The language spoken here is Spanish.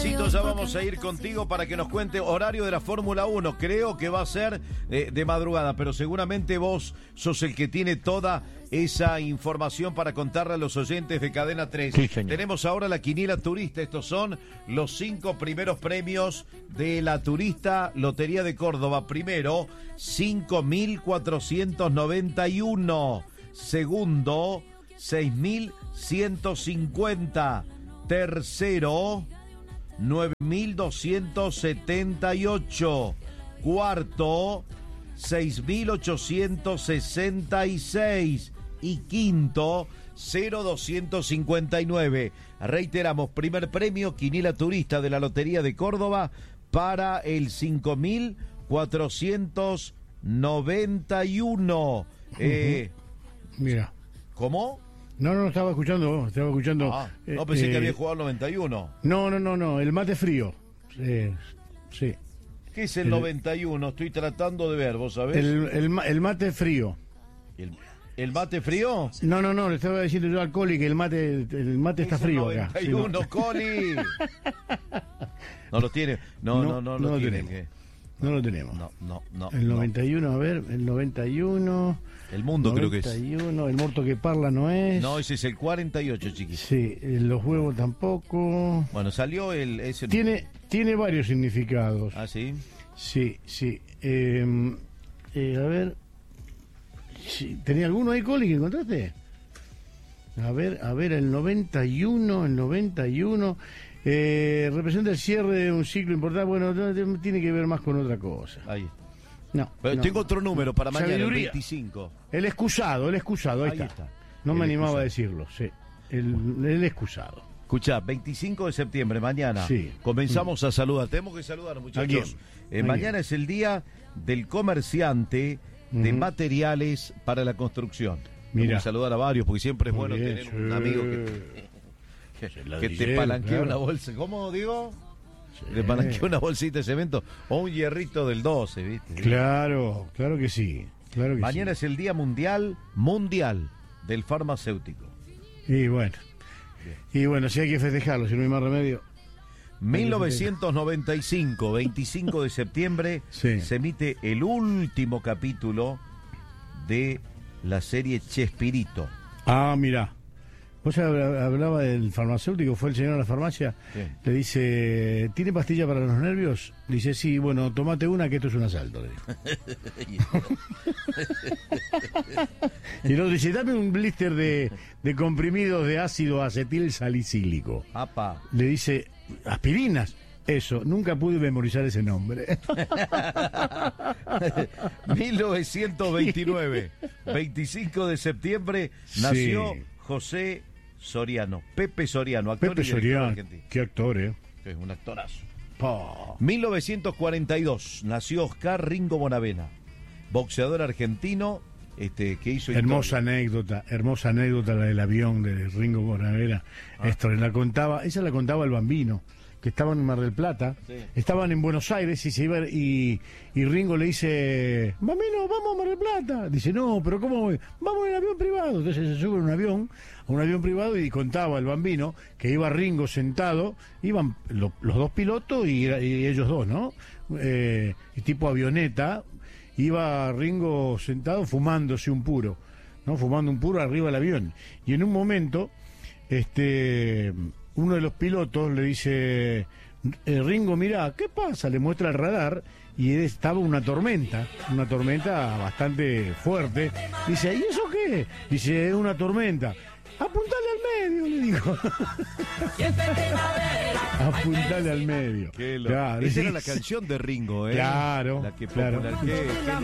Luisito, ya vamos a ir contigo para que nos cuente horario de la Fórmula 1. Creo que va a ser de madrugada, pero seguramente vos sos el que tiene toda esa información para contarle a los oyentes de Cadena 3. Sí, señor. Tenemos ahora la quiniela turista. Estos son los 5 primeros premios de la Turista Lotería de Córdoba. Primero, 5.491. Segundo, 6.150. Tercero, 9.278. Cuarto, 6.866. Y quinto, 0.259. Reiteramos, primer premio, quiniela turista de la Lotería de Córdoba para el 5.491. Mira. ¿Cómo? No, estaba escuchando. No, pensé que había jugado el 91. No, el mate frío. Sí. ¿Qué es el 91? Estoy tratando de ver, ¿vos sabés? El mate frío. ¿El mate frío? No, le estaba diciendo yo al Coli que el mate está frío acá. 91, sí, Coli. No lo tiene. No lo tiene. No lo tenemos. No. El 91, a ver, el 91. El mundo 91, creo que es. El muerto que parla no es. No, ese es el 48, chiquis. Sí, los huevos tampoco. Bueno, salió ese. Tiene varios significados. ¿Ah, sí? Sí. A ver. Sí, ¿tenía alguno ahí, Coli, que encontraste? A ver, el 91. Representa el cierre de un ciclo importante. Bueno, tiene que ver más con otra cosa. Ahí. No. Tengo otro número para mañana, Sabiduría. el 25. El excusado, ahí está. No me animaba a decirlo, sí. El excusado. Escuchá, 25 de septiembre, mañana. Sí. Comenzamos a saludar. Tenemos que saludar, muchachos. Mañana es el día del comerciante de materiales para la construcción. Tengo que saludar a varios, porque siempre es bueno tener un amigo que te palanquea una bolsa. ¿Cómo digo? Te palanquea una bolsita de cemento o un hierrito del 12, ¿viste? Claro que sí. Mañana es el día mundial del farmacéutico. Y bueno, si hay que festejarlo, si no hay más remedio. 1995, 25 de septiembre, se emite el último capítulo de la serie Chespirito. Ah, mirá. Vos hablaba del farmacéutico, fue el señor a la farmacia, le dice, ¿tiene pastilla para los nervios? Le dice, sí, bueno, tomate una que esto es un asalto, le dijo. Y luego dice, dame un blister de comprimidos de ácido acetil salicílico. Apa. Le dice, aspirinas. Eso, nunca pude memorizar ese nombre. 1929, 25 de septiembre, nació José Soriano, Pepe Soriano, actor Pepe Soriano, argentino. Qué actor, Es un actorazo. 1942, nació Oscar Ringo Bonavena, boxeador argentino, que hizo hermosa anécdota la del avión de Ringo Bonavena. Ella la contaba el Bambino, que estaban en Mar del Plata, estaban en Buenos Aires y se iba y Ringo le dice, Bambino, vamos a Mar del Plata. Dice, no, pero ¿cómo voy? Vamos en avión privado. Entonces se sube a un avión privado y contaba el Bambino que iba Ringo sentado, iban los dos pilotos y ellos dos, ¿no? Tipo avioneta, iba Ringo sentado fumándose un puro, ¿no? Fumando un puro arriba del avión. Y en un momento, uno de los pilotos le dice, Ringo, mirá, ¿qué pasa? Le muestra el radar y estaba una tormenta bastante fuerte. Dice, ¿y eso qué? Dice, es una tormenta. Apuntale al medio, le dijo. Apuntale al medio. Esa era la canción de Ringo, Claro. La que popularizó.